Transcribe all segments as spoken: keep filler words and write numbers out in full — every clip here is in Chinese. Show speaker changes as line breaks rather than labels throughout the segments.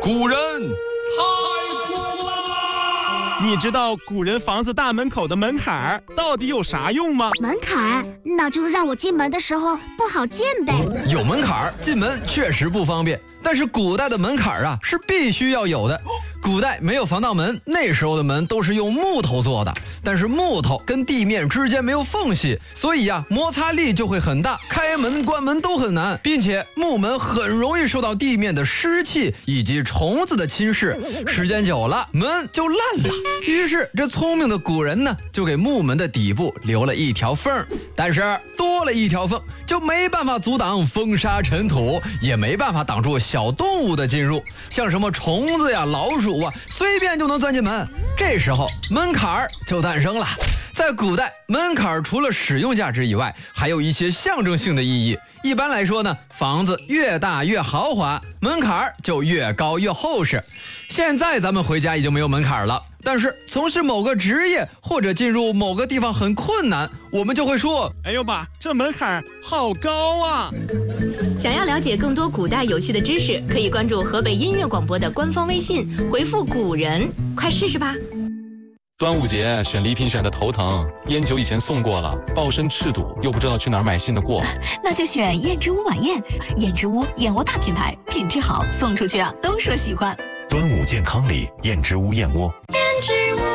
古人太苦了。
你知道古人房子大门口的门槛儿到底有啥用吗？
门槛儿，那就是让我进门的时候不好进呗。
有门槛儿，进门确实不方便，但是古代的门槛儿啊是必须要有的。古代没有防盗门，那时候的门都是用木头做的，但是木头跟地面之间没有缝隙，所以呀、啊、摩擦力就会很大，开门关门都很难，并且木门很容易受到地面的湿气以及虫子的侵蚀，时间久了门就烂了。于是这聪明的古人呢，就给木门的底部留了一条缝，但是多了一条缝就没办法阻挡风沙尘土，也没办法挡住小动物的进入，像什么虫子呀、老鼠啊，随便就能钻进门。这时候门槛儿就诞生了。在古代，门槛儿除了使用价值以外，还有一些象征性的意义。一般来说呢，房子越大越豪华，门槛儿就越高越厚实。现在咱们回家已经没有门槛儿了，但是从事某个职业或者进入某个地方很困难，我们就会说：
哎呦妈，这门槛儿好高啊！
想要了解更多古代有趣的知识，可以关注河北音乐广播的官方微信，回复古人，快试试吧。
端午节选礼品选的头疼，烟酒以前送过了，抱身赤赌，又不知道去哪儿买新的过。
那就选燕之屋晚宴，燕之屋燕窝大品牌，品质好，送出去啊都说喜欢。
端午健康礼，燕之屋燕窝。
燕之屋。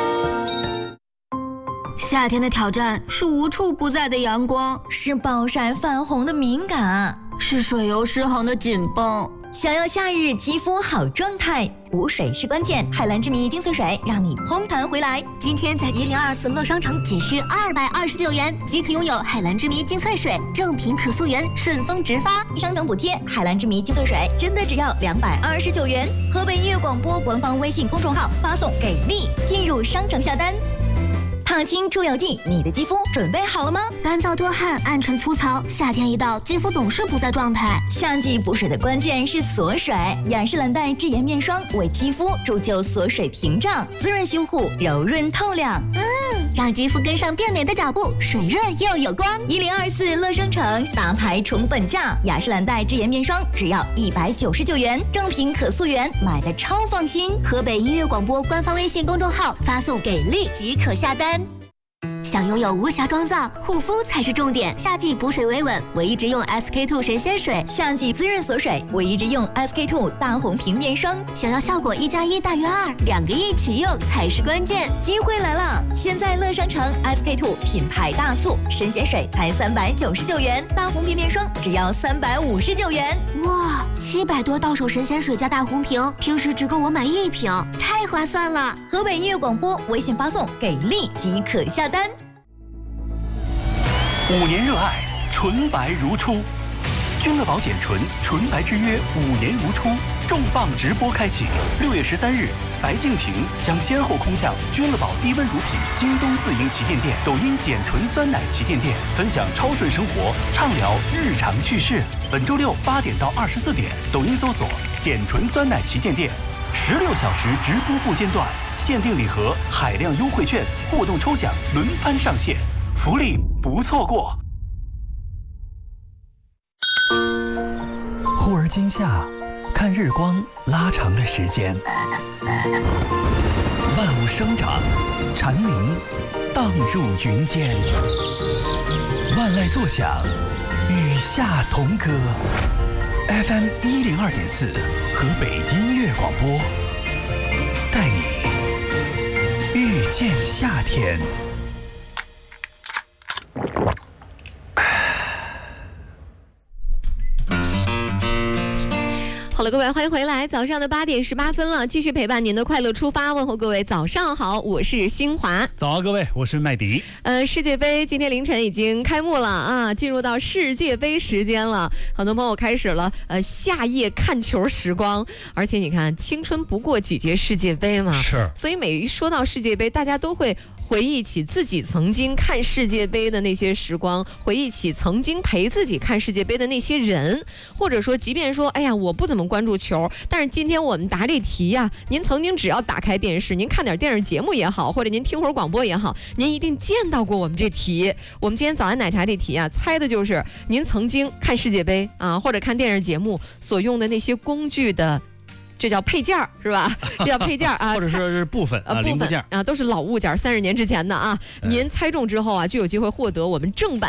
夏天的挑战是无处不在的阳光，
是暴晒泛红的敏感，
是水油失衡的紧绷。
想要夏日肌肤好状态，补水是关键。海蓝之谜精粹水让你嘭弹回来。
今天在一零二四乐商城仅需二百二十九元即可拥有海蓝之谜精粹水，正品可溯源，顺丰直发，
商城补贴。海蓝之谜精粹水真的只要两百二十九元。河北音乐广播官方微信公众号发送给力，进入商城下单。烫青出油剂，你的肌肤准备好了吗？
干燥多汗、暗沉粗糙，夏天一到，肌肤总是不在状态。
夏季补水的关键是锁水，雅诗兰黛智妍面霜为肌肤铸就锁水屏障，滋润修护，柔润透亮。
嗯，让肌肤跟上变美的脚步，水润又有光。
一零二四乐商城大牌宠粉价，雅诗兰黛智妍面霜只要一百九十九元，正品可溯源，买的超放心。
河北音乐广播官方微信公众号发送给力即可下单。想拥有无瑕妆造，护肤才是重点。夏季补水维稳，我一直用 S K two 神仙水；
夏季滋润锁水，我一直用 S K two 大红瓶面霜。
想要效果一加一大于二，两个一起用才是关键。
机会来了！现在乐商城 S K two 品牌大促，神仙水才三百九十九元，大红瓶面霜只要三百五十九元。
哇，七百多到手神仙水加大红瓶，平时只够我买一瓶，太划算了！
河北音乐广播微信发送给力即可下单。
五年热爱，纯白如初。君乐宝简纯纯白之约五年如初重磅直播开启。六月十三日，白敬亭将先后空降君乐宝低温乳品京东自营旗舰店、抖音简纯酸奶旗舰店，分享超顺生活，畅聊日常趣事。本周六八点到二十四点，抖音搜索简纯酸奶旗舰店，十六小时直播不间断，限定礼盒、海量优惠券、互动抽奖轮番上线，福利不错过。
忽而今夏，看日光拉长了时间，万物生长，蝉鸣荡入云间，万籁作响，与夏同歌。F M 一零二点四，河北音乐广播，带你遇见夏天。
好了，各位，欢迎回来。早上的八点十八分了，继续陪伴您的快乐出发，问候各位早上好，我是新华。
早啊，各位，我是麦迪。
呃，世界杯今天凌晨已经开幕了啊，进入到世界杯时间了，很多朋友开始了呃夏夜看球时光。而且你看，青春不过几届世界杯嘛，
是，
所以每一说到世界杯，大家都会回忆起自己曾经看世界杯的那些时光，回忆起曾经陪自己看世界杯的那些人，或者说，即便说，哎呀，我不怎么关注球，但是今天我们答这题呀、啊，您曾经只要打开电视，您看点电视节目也好，或者您听会儿广播也好，您一定见到过我们这题。我们今天早安奶茶这题啊，猜的就是您曾经看世界杯啊，或者看电视节目所用的那些工具的这叫配件儿是吧？这叫配件儿啊，
或者说是部分啊，
部分
零部件
啊，都是老物件，三十年之前的啊。您猜中之后啊，就有机会获得我们正版